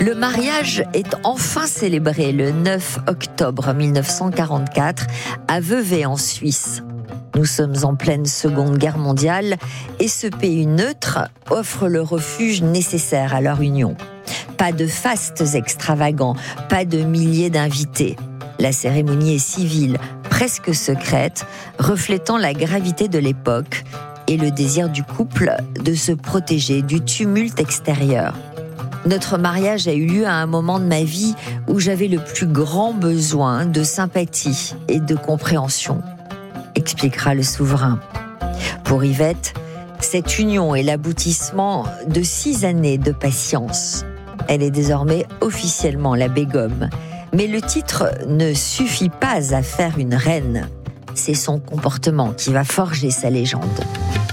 Le mariage est enfin célébré le 9 octobre 1944 à Vevey en Suisse. Nous sommes en pleine Seconde Guerre mondiale et ce pays neutre offre le refuge nécessaire à leur union. Pas de fastes extravagants, pas de milliers d'invités. La cérémonie est civile, presque secrète, reflétant la gravité de l'époque et le désir du couple de se protéger du tumulte extérieur. Notre mariage a eu lieu à un moment de ma vie où j'avais le plus grand besoin de sympathie et de compréhension, expliquera le souverain. Pour Yvette, cette union est l'aboutissement de 6 années de patience. Elle est désormais officiellement la Begum. Mais le titre ne suffit pas à faire une reine. C'est son comportement qui va forger sa légende.